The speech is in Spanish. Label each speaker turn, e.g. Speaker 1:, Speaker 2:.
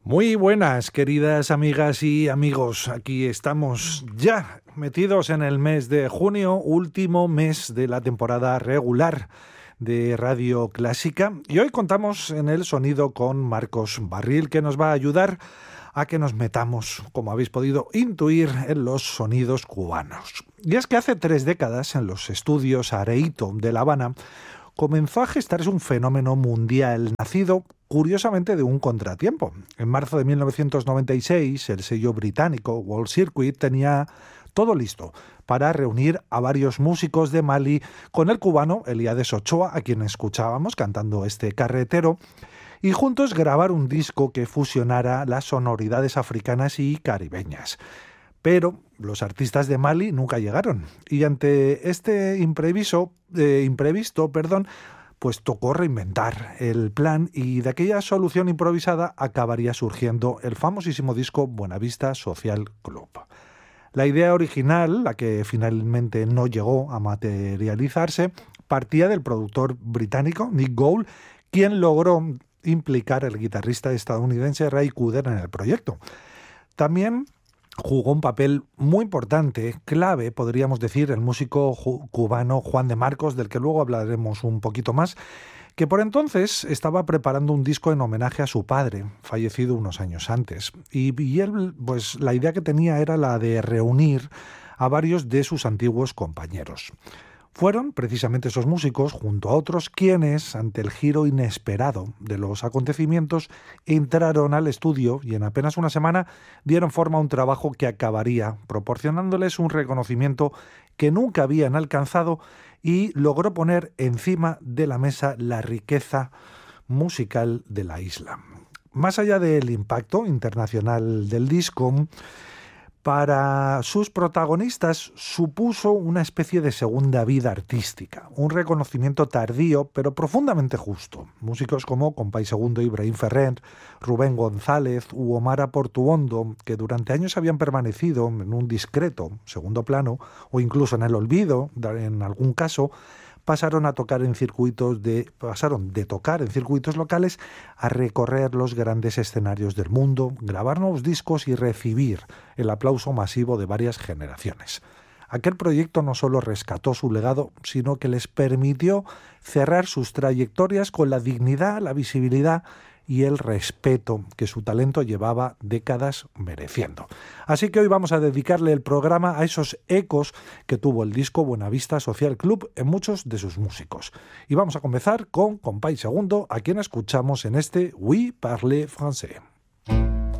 Speaker 1: Muy buenas, queridas amigas y amigos. Aquí estamos ya metidos en el mes de junio, último mes de la temporada regular de Radio Clásica. Y hoy contamos en el sonido con Marcos Barril, que nos va a ayudar a que nos metamos, como habéis podido intuir, en los sonidos cubanos. Y es que hace 3 décadas, en los estudios Areito de La Habana, comenzó a gestarse un fenómeno mundial nacido, curiosamente, de un contratiempo. En marzo de 1996, el sello británico World Circuit tenía todo listo para reunir a varios músicos de Mali con el cubano Eliades Ochoa, a quien escuchábamos cantando este carretero, y juntos grabar un disco que fusionara las sonoridades africanas y caribeñas. Pero los artistas de Mali nunca llegaron, y ante este imprevisto, pues tocó reinventar el plan, y de aquella solución improvisada acabaría surgiendo el famosísimo disco Buenavista Social Club. La idea original, la que finalmente no llegó a materializarse, partía del productor británico Nick Gould, quien logró implicar al guitarrista estadounidense Ray Cooder en el proyecto. También jugó un papel muy importante, clave, podríamos decir, el músico cubano Juan de Marcos, del que luego hablaremos un poquito más, que por entonces estaba preparando un disco en homenaje a su padre, fallecido unos años antes. Y él, pues la idea que tenía era la de reunir a varios de sus antiguos compañeros. Fueron precisamente esos músicos, junto a otros, quienes, ante el giro inesperado de los acontecimientos, entraron al estudio y en apenas una semana dieron forma a un trabajo que acabaría proporcionándoles un reconocimiento que nunca habían alcanzado y logró poner encima de la mesa la riqueza musical de la isla. Más allá del impacto internacional del disco, para sus protagonistas supuso una especie de segunda vida artística, un reconocimiento tardío pero profundamente justo. Músicos como Compay Segundo, Ibrahim Ferrer, Rubén González u Omar Portuondo, que durante años habían permanecido en un discreto segundo plano o incluso en el olvido, en algún caso, pasaron de tocar en circuitos locales a recorrer los grandes escenarios del mundo, grabar nuevos discos y recibir el aplauso masivo de varias generaciones. Aquel proyecto no solo rescató su legado, sino que les permitió cerrar sus trayectorias con la dignidad, la visibilidad y el respeto que su talento llevaba décadas mereciendo. Así que hoy vamos a dedicarle el programa a esos ecos que tuvo el disco Buenavista Social Club en muchos de sus músicos. Y vamos a comenzar con Compay Segundo, a quien escuchamos en este Oui Parle Français.